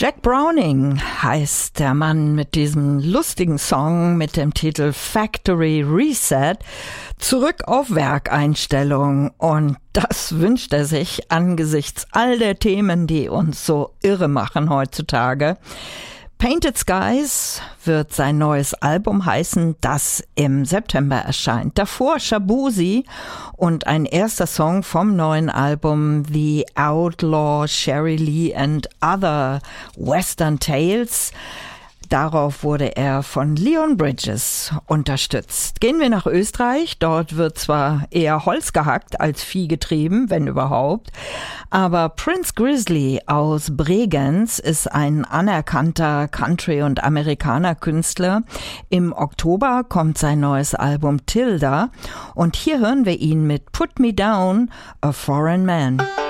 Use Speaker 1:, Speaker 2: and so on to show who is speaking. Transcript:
Speaker 1: Jack Browning heißt der Mann mit diesem lustigen Song mit dem Titel Factory Reset. Zurück auf Werkeinstellung, und das wünscht er sich angesichts all der Themen, die uns so irre machen heutzutage. Painted Skies wird sein neues Album heißen, das im September erscheint. Davor Shabuzi und ein erster Song vom neuen Album The Outlaw, Sherry Lee and Other Western Tales. Darauf wurde er von Leon Bridges unterstützt. Gehen wir nach Österreich. Dort wird zwar eher Holz gehackt als Vieh getrieben, wenn überhaupt. Aber Prince Grizzly aus Bregenz ist ein anerkannter Country- und Amerikaner-Künstler. Im Oktober kommt sein neues Album Tilda. Und hier hören wir ihn mit Put Me Down, a Foreign Man.